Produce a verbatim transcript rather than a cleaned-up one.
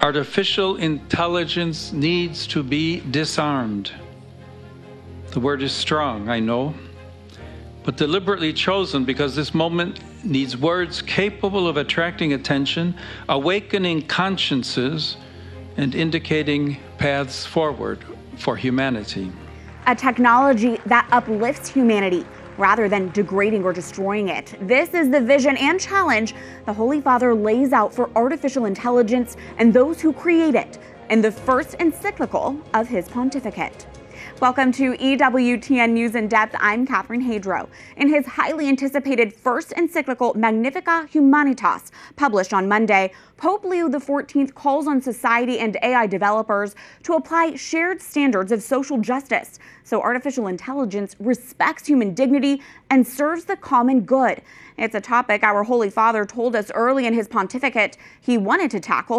Artificial intelligence needs to be disarmed. The word is strong, I know, but deliberately chosen because this moment needs words capable of attracting attention, awakening consciences, and indicating paths forward for humanity. A technology that uplifts humanity rather than degrading or destroying it. This is the vision and challenge the Holy Father lays out for artificial intelligence and those who create it in the first encyclical of his pontificate. Welcome to E W T N News in Depth. I'm Catherine Hadro. In his highly anticipated first encyclical Magnificat Humanitas, published on Monday, Pope Leo the fourteenth calls on society and A I developers to apply shared standards of social justice so artificial intelligence respects human dignity and serves the common good. It's a topic our Holy Father told us early in his pontificate he wanted to tackle